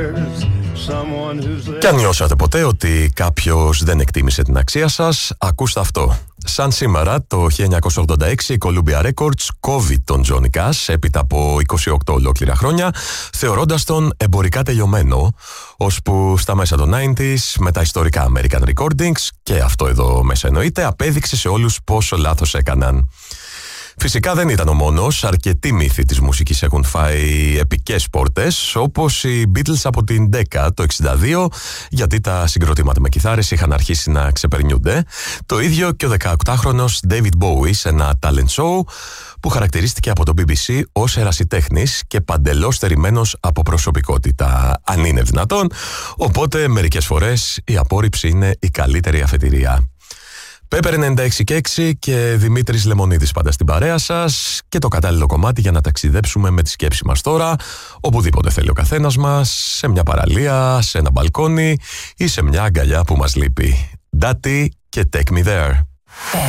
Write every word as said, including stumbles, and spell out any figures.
Κι αν νιώσατε ποτέ ότι κάποιος δεν εκτίμησε την αξία σας, ακούστε αυτό. Σαν σήμερα, το χίλια εννιακόσια ογδόντα έξι, η Columbia Records κόβει τον Johnny Cash έπειτα από είκοσι οκτώ ολόκληρα χρόνια, θεωρώντας τον εμπορικά τελειωμένο, ώσπου στα μέσα των ενενήντα με τα ιστορικά American Recordings, και αυτό εδώ μέσα εννοείται, απέδειξε σε όλους πόσο λάθος έκαναν. Φυσικά δεν ήταν ο μόνος, αρκετοί μύθοι της μουσικής έχουν φάει επικές πόρτες, όπως οι Beatles από την Decca το εξήντα δύο, γιατί τα συγκροτήματα με κιθάρες είχαν αρχίσει να ξεπερνιούνται. Το ίδιο και ο δεκαοκτάχρονος David Bowie σε ένα talent show που χαρακτηρίστηκε από το μπι μπι σι ως ερασιτέχνης και παντελώς στερημένος από προσωπικότητα, αν είναι δυνατόν, οπότε μερικές φορές η απόρριψη είναι η καλύτερη αφετηρία. Πέπερ ενενήντα έξι και έξι και Δημήτρης Λεμονίδης πάντα στην παρέα σας, και το κατάλληλο κομμάτι για να ταξιδέψουμε με τη σκέψη μας τώρα, οπουδήποτε θέλει ο καθένας μας, σε μια παραλία, σε ένα μπαλκόνι ή σε μια αγκαλιά που μας λείπει. Daddy και Take Me There.